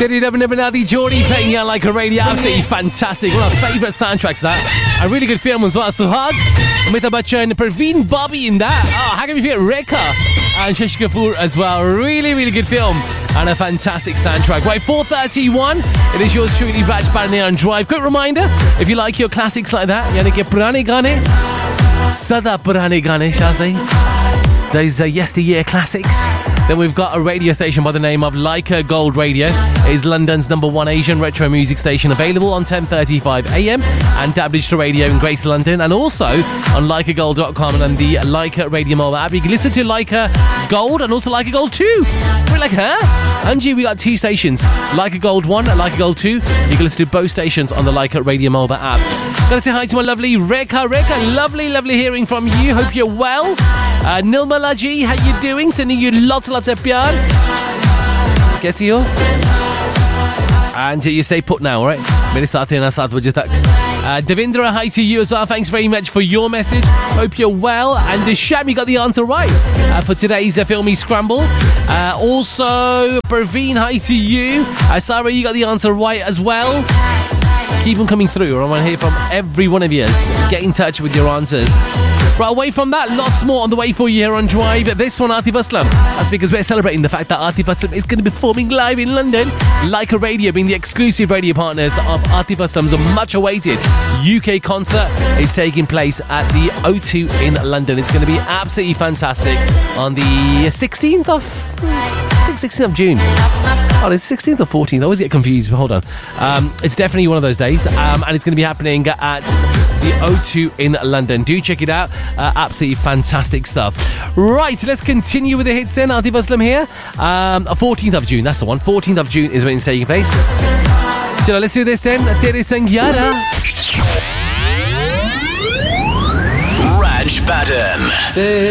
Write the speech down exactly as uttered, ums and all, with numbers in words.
तेरी रब ने बना दी जोड़ी playing here like a radio. Absolutely fantastic. One of our favourite soundtracks, that. A really good film as well. Suhag, Amitabh Bachchan, Praveen Bobby in that. Oh, how can we forget Rekha and Shashi Kapoor as well. Really, really good film. And a fantastic soundtrack. Right, four thirty-one. It is yours truly, Raj Barney on Drive. Quick reminder, if you like your classics like that, yani ke purane gaane, sada purane gaane, Shazai. Those uh, yesteryear classics. Then we've got a radio station by the name of Leica Gold Radio. It is London's number one Asian retro music station, available on ten thirty-five a m and Dab Digital Radio in Greater London, and also on Leica Gold dot com and on the Leica Radio mobile app. You can listen to Leica Gold and also Leica Gold two. We're like, huh? Angie, we got two stations, Leica Gold one and Leica Gold two. You can listen to both stations on the Leica Radio mobile app. Gotta say hi to my lovely Rekha. Rekha, lovely, lovely hearing from you. Hope you're well. Uh, Nilmala ji, how you doing? Sending you lots and lots of pyar. Kaisi ho? And you stay put now, alright? Mere saath rehna seven baje tak. Uh, Devendra, hi to you as well. Thanks very much for your message. Hope you're well. And uh, Sham, you got the answer right uh, for today's uh, Filmy Scramble. Uh, also, Praveen, hi to you. Uh, Sarah, you got the answer right as well. Keep them coming through. I want to hear from every one of you. Get in touch with your answers. Right, away from that, lots more on the way for you here on Drive. This one, Atif Aslam. That's because we're celebrating the fact that Atif Aslam is going to be performing live in London. Leica Radio being the exclusive radio partners of Atif Aslam's much-awaited U K concert is taking place at the O two in London. It's going to be absolutely fantastic on the sixteenth of... I think sixteenth of June. Oh, it's sixteenth or fourteenth. I always get confused, but hold on. Um, it's definitely one of those days, um, and it's going to be happening at the O two in London. Do check it out. Uh, absolutely fantastic stuff. Right, let's continue with the hits then. Atif Aslam here. Um, fourteenth of June, that's the one. fourteenth of June is when it's taking place. Chalo, let's do this then. Tere Sang Yara. Raj Baden.